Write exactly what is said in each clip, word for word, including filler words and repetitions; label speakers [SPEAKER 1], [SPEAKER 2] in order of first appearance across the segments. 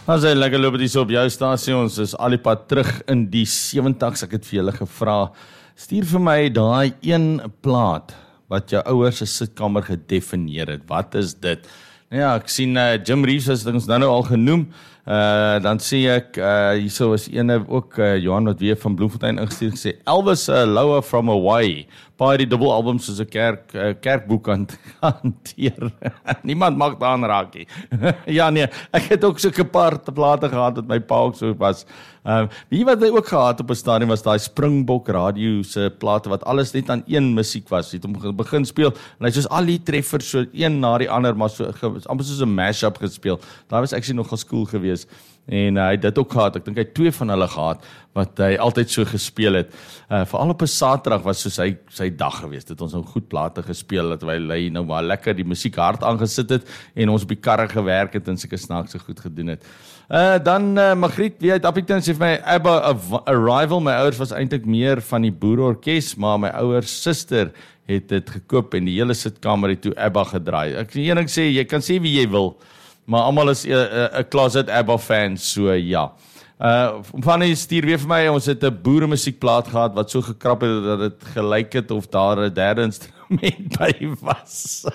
[SPEAKER 1] As hy lekker loop het hier op jou stasie, ons is al die pad terug in die sewentigs, ek het vir julle gevra, stuur vir my daai een plaat, wat jou ouers se sitkamer gedefinieer het, wat is dit? Nou ja, ek sien uh, Jim Reeves is ons nou, nou al genoem, uh, dan sê ek, uh, hierso is ene ook, uh, Johan wat weer van Bloemfontein ingestuur, gesê, Elvis uh, Lower from Hawaii, paar die dubbel albums soos 'n kerk, uh, kerkboek hanteer. Niemand mag daaraan raak nie. Ja nee, ek het ook so 'n paar plate gehad wat my pa ook so was. Um, wie wat hy ook gehad op 'n stadium was daai Springbok radio se plate wat alles net aan een musiek was. Hy het hom begin speel en hy soos al die treffers so een na die ander, maar so amper soos 'n mashup gespeel. Daar was actually nog geskool geweest. En uh, hy het dit ook gehad, ek dink hy het twee van hulle gehad, wat hy altyd so gespeel het. Uh, Veral op 'n Saterdag was so sy, sy dag geweest, het ons nou goed plate gespeel, dat hy nou maar lekker die musiek hard aangesit het, en ons op die karre gewerk het, en seker snaakse goed gedoen het. Uh, dan uh, Magriet, wie uit Appington, sê vir my, Abba Arrival, my ouers was eintlik meer van die boerorkes, maar my ouers suster het dit gekoop, en die hele sitkamer het toe Abba gedraai. Ek kan een ding sê, jy kan sê wie jy wil, maar almal is 'n closet ABBA fan, so ja. Uh, van die stuur weer vir my, ons het 'n boeremusiekplaat gehad, wat so gekrap het, dat het gelyk het of daar 'n derde instrument by was.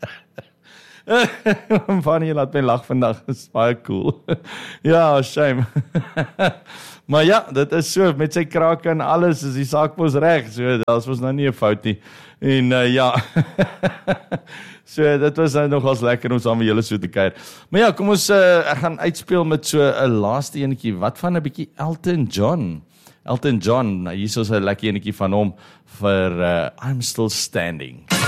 [SPEAKER 1] Van jy laat my lag vandag, is baie cool. Ja, shame. Maar ja, dit is so, met sy krake en alles, is die saak mos reg, so, dat was nou nie 'n fout nie. En uh, ja, so dit was nou nogals lekker om saam met julle so te kuier. Maar ja, kom ons, uh, ek gaan uitspeel met so 'n laaste enetjie, wat van 'n bietjie Elton John. Elton John, hier is 'n lekker enetjie van hom vir uh, I'm Still Standing.